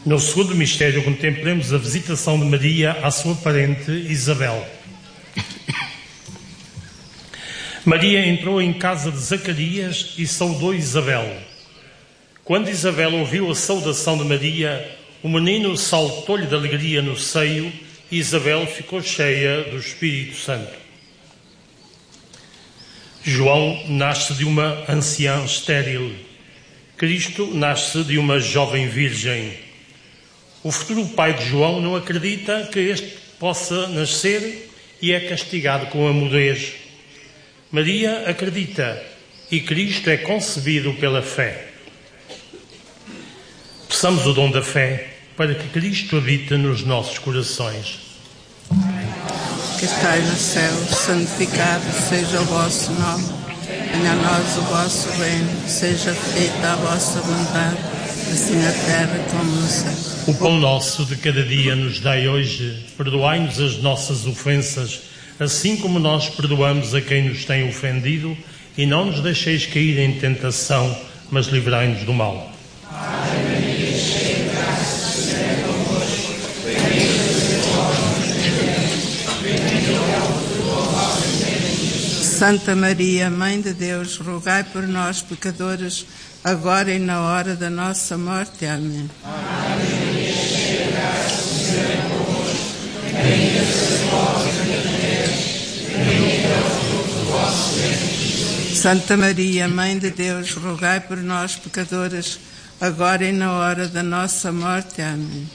No segundo mistério, contemplemos a visitação de Maria à sua parente Isabel. Maria entrou em casa de Zacarias e saudou Isabel. Quando Isabel ouviu a saudação de Maria, o menino saltou-lhe de alegria no seio e Isabel ficou cheia do Espírito Santo. João nasce de uma anciã estéril. Cristo nasce de uma jovem virgem. O futuro pai de João não acredita que este possa nascer e é castigado com a mudez. Maria acredita e Cristo é concebido pela fé. Peçamos o dom da fé para que Cristo habite nos nossos corações. Que estais no céu, santificado seja o vosso nome. Venha a nós o vosso reino, seja feita a vossa vontade, assim na terra como no céu. O pão nosso de cada dia nos dai hoje. Perdoai-nos as nossas ofensas, assim como nós perdoamos a quem nos tem ofendido, e não nos deixeis cair em tentação, mas livrai-nos do mal. Santa Maria, Mãe de Deus, rogai por nós, pecadores, agora e na hora da nossa morte. Amém. Santa Maria, Mãe de Deus, rogai por nós, pecadores, agora e na hora da nossa morte. Amém.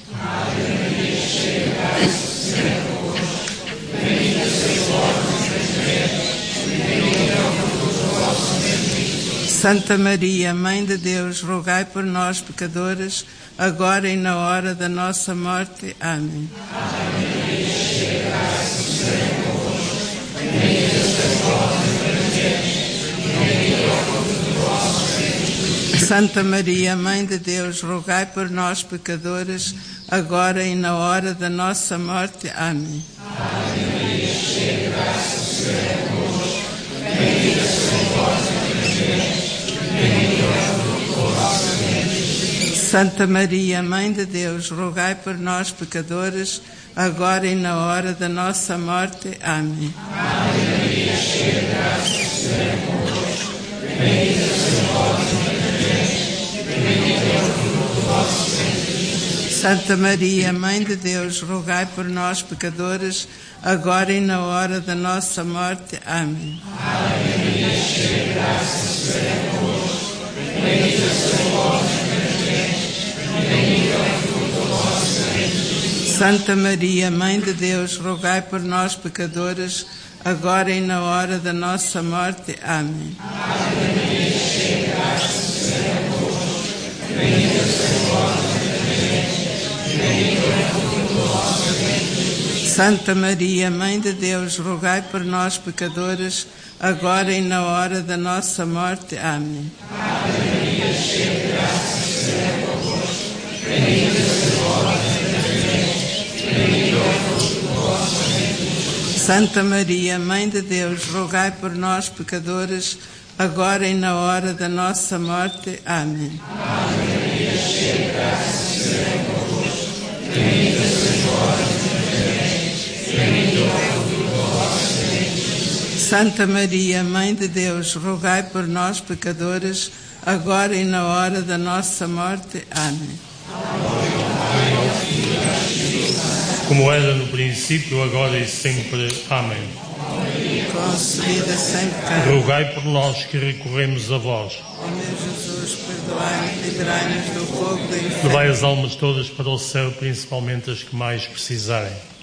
Santa Maria, Mãe de Deus, rogai por nós, pecadores, agora e na hora da nossa morte. Amém. Santa Maria, Mãe de Deus, rogai por nós, pecadores, agora e na hora da nossa morte. Amém. Santa Maria, Mãe de Deus, rogai por nós, pecadores, agora e na hora da nossa morte. Amém. Santa Maria, Mãe de Deus, rogai por nós, pecadores, agora e na hora da nossa morte. Amém. Santa Maria, Mãe de Deus, rogai por nós, pecadores, agora e na hora da nossa morte. Amém. Santa Maria, Mãe de Deus, rogai por nós, pecadores, agora e na hora da nossa morte. Amém. Santa Maria, Mãe de Deus, rogai por nós, pecadores, agora e na hora da nossa morte. Amém. Santa Maria, Mãe de Deus, rogai por nós, pecadores, agora e na hora da nossa morte. Amém. Como era no princípio, agora e sempre. Amém. Concebida sem pecado. Rogai por nós que recorremos a vós. Ó meu Jesus, perdoai-nos e livrai-nos do fogo do inferno. Levai as almas todas para o céu, principalmente as que mais precisarem.